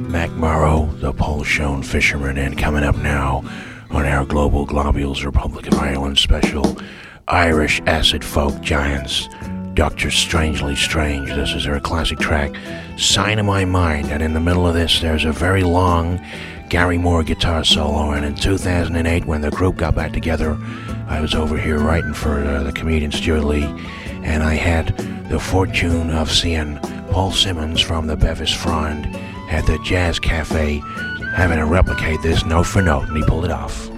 Mac Morrow, the Pulshone Fisherman, and coming up now on our Global Globules Republic of Ireland special, Irish Acid Folk Giants, Dr. Strangely Strange. This is their classic track, Sign of My Mind, and in the middle of this there's a very long Gary Moore guitar solo, and in 2008 when the group got back together, I was over here writing for the comedian Stuart Lee, and I had the fortune of seeing Paul Simmons from the Bevis Frond at the Jazz Cafe having to replicate this note for note, and he pulled it off.